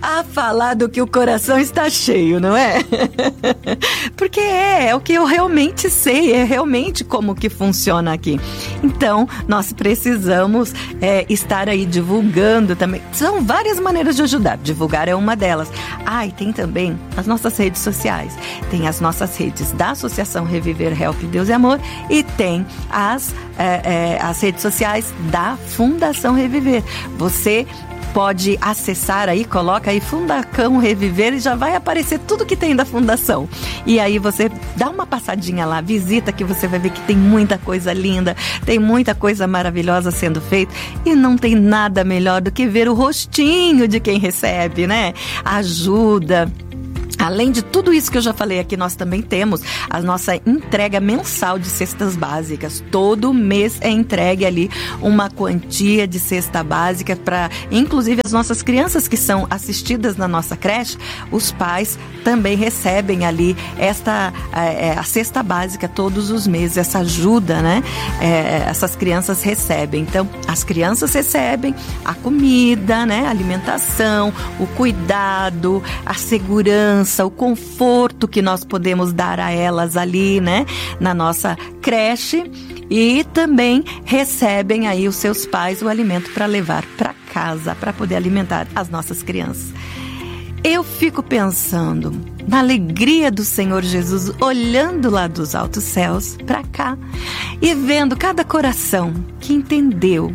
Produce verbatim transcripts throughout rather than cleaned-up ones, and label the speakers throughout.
Speaker 1: a falar do que o coração está cheio, não é? Porque é, é o que eu realmente sei, é realmente como que funciona aqui. Então, nós precisamos é, estar aí divulgando também. São várias maneiras de ajudar. Divulgar é uma delas. Ah, e tem também as nossas redes sociais. Tem as nossas redes da Associação Reviver Help Deus e Amor e tem as, é, é, as redes sociais da Fundação Reviver. Você pode acessar aí, coloca aí Fundação Reviver e já vai aparecer tudo que tem da Fundação. E aí você dá uma passadinha lá, visita, que você vai ver que tem muita coisa linda, tem muita coisa maravilhosa sendo feita e não tem nada melhor do que ver o rostinho de quem recebe, né? Ajuda. Além de tudo isso que eu já falei aqui, nós também temos a nossa entrega mensal de cestas básicas. Todo mês é entregue ali uma quantia de cesta básica para, inclusive, as nossas crianças que são assistidas na nossa creche, os pais também recebem ali esta é, a cesta básica todos os meses, essa ajuda, né? É, essas crianças recebem. Então, as crianças recebem a comida, né? A alimentação, o cuidado, a segurança, o conforto que nós podemos dar a elas ali, né, na nossa creche, e também recebem aí os seus pais o alimento para levar para casa, para poder alimentar as nossas crianças. Eu fico pensando na alegria do Senhor Jesus, olhando lá dos altos céus para cá e vendo cada coração que entendeu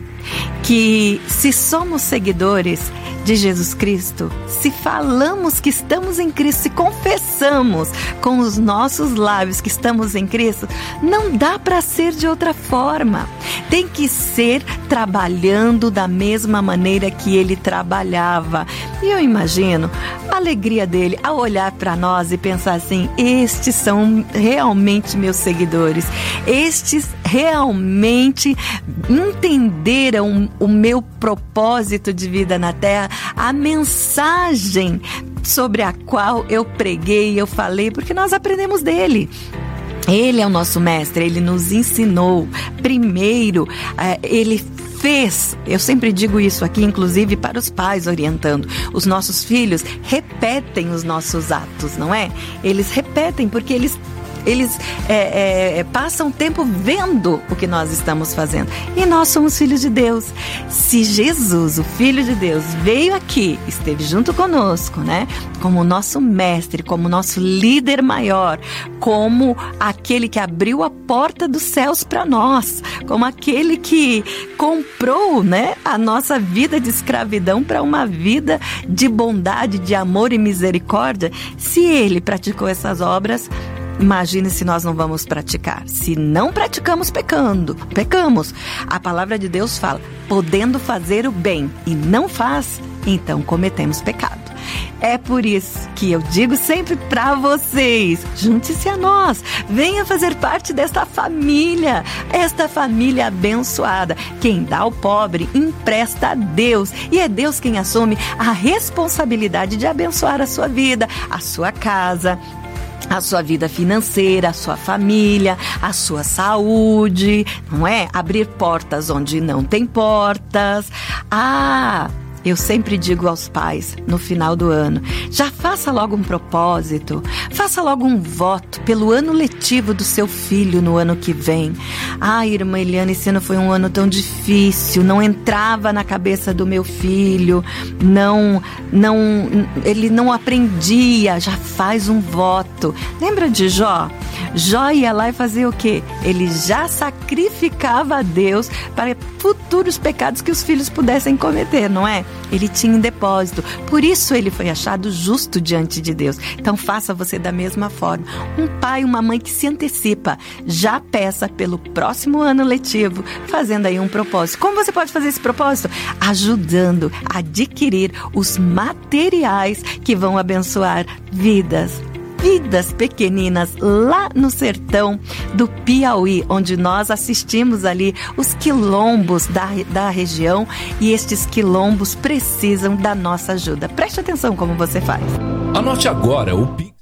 Speaker 1: que se somos seguidores de Jesus Cristo, se falamos que estamos em Cristo, se confessamos com os nossos lábios que estamos em Cristo, não dá para ser de outra forma. Tem que ser trabalhando da mesma maneira que ele trabalhava. E eu imagino a alegria dele ao olhar para nós e pensar assim: estes são realmente meus seguidores, estes realmente entenderam o meu propósito de vida na Terra, a mensagem sobre a qual eu preguei, eu falei, porque nós aprendemos dele. Ele é o nosso mestre, ele nos ensinou. Primeiro, ele fez, eu sempre digo isso aqui, inclusive para os pais orientando, os nossos filhos repetem os nossos atos, não é? Eles repetem porque eles Eles é, é, passam tempo vendo o que nós estamos fazendo. E nós somos filhos de Deus. Se Jesus, o Filho de Deus, veio aqui, esteve junto conosco, né? Como nosso mestre, como nosso líder maior, como aquele que abriu a porta dos céus para nós, como aquele que comprou, né, a nossa vida de escravidão para uma vida de bondade, de amor e misericórdia. Se ele praticou essas obras, imagine se nós não vamos praticar. Se não praticamos, pecando, pecamos. A palavra de Deus fala, podendo fazer o bem e não faz, então cometemos pecado. É por isso que eu digo sempre para vocês, junte-se a nós, venha fazer parte desta família, esta família abençoada. Quem dá ao pobre empresta a Deus, e é Deus quem assume a responsabilidade de abençoar a sua vida, a sua casa, a sua vida financeira, a sua família, a sua saúde, não é? Abrir portas onde não tem portas. Ah, eu sempre digo aos pais, no final do ano, já faça logo um propósito, faça logo um voto pelo ano letivo do seu filho no ano que vem. Ah, irmã Eliane, esse ano foi um ano tão difícil, não entrava na cabeça do meu filho, não, não, ele não aprendia, já faz um voto. Lembra de Jó? Jó ia lá e fazia o quê? Ele já sacrificava a Deus para futuros pecados que os filhos pudessem cometer, não é? Ele tinha um depósito, por isso ele foi achado justo diante de Deus. Então faça você da mesma forma. Um pai, uma mãe que se antecipa, já peça pelo próximo ano letivo, fazendo aí um propósito. Como você pode fazer esse propósito? Ajudando a adquirir os materiais que vão abençoar vidas. Vidas pequeninas lá no sertão do Piauí, onde nós assistimos ali os quilombos da, da região, e estes quilombos precisam da nossa ajuda. Preste atenção como você faz.
Speaker 2: Anote agora o Pix.